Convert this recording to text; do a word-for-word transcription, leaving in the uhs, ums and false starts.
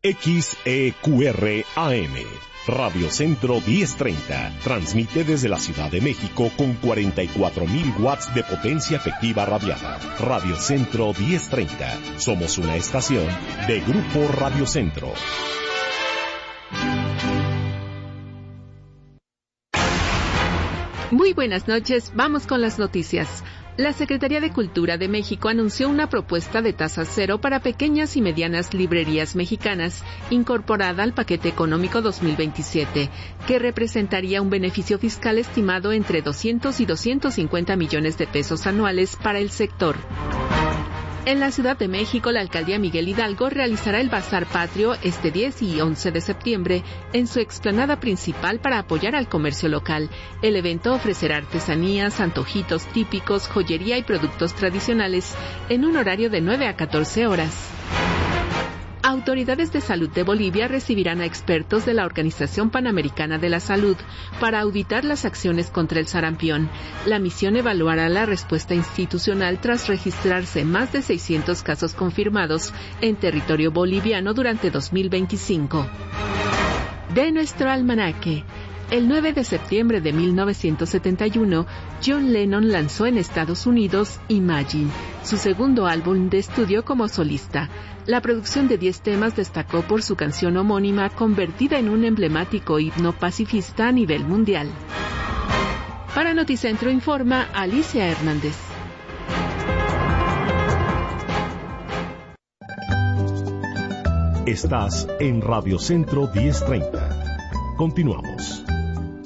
X E Q R A M. Radio Centro diez treinta. Transmite desde la Ciudad de México con cuarenta y cuatro mil watts de potencia efectiva radiada. Radio Centro diez treinta. Somos una estación de Grupo Radio Centro. Muy buenas noches, vamos con las noticias. La Secretaría de Cultura de México anunció una propuesta de tasa cero para pequeñas y medianas librerías mexicanas, incorporada al paquete económico dos mil veintisiete, que representaría un beneficio fiscal estimado entre doscientos y doscientos cincuenta millones de pesos anuales para el sector. En la Ciudad de México, la Alcaldía Miguel Hidalgo realizará el Bazar Patrio este diez y once de septiembre en su explanada principal para apoyar al comercio local. El evento ofrecerá artesanías, antojitos típicos, joyería y productos tradicionales en un horario de nueve a catorce horas. Autoridades de salud de Bolivia recibirán a expertos de la Organización Panamericana de la Salud para auditar las acciones contra el sarampión. La misión evaluará la respuesta institucional tras registrarse más de seiscientos casos confirmados en territorio boliviano durante dos mil veinticinco. De nuestro almanaque. El nueve de septiembre de mil novecientos setenta y uno, John Lennon lanzó en Estados Unidos Imagine, su segundo álbum de estudio como solista. La producción de diez temas destacó por su canción homónima, convertida en un emblemático himno pacifista a nivel mundial. Para Noticentro informa Alicia Hernández. Estás en Radio Centro diez treinta. Continuamos.